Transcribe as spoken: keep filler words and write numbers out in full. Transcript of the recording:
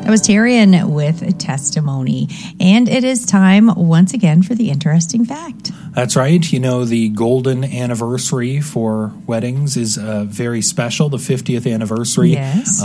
That was Tarian with testimony. And it is time once again for the interesting fact. That's right. You know, the golden anniversary for weddings is uh, very special, the fiftieth anniversary. Yes.